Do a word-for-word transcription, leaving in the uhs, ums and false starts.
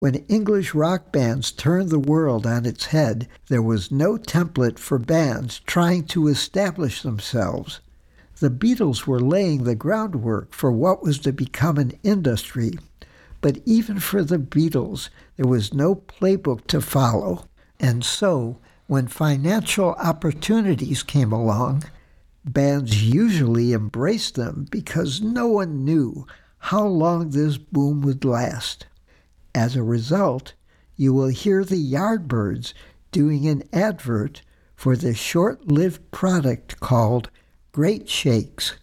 When English rock bands turned the world on its head, there was no template for bands trying to establish themselves. The Beatles were laying the groundwork for what was to become an industry. But even for the Beatles, there was no playbook to follow. And so, when financial opportunities came along, bands usually embraced them because no one knew how long this boom would last. As a result, you will hear the Yardbirds doing an advert for the short-lived product called Great Shakes.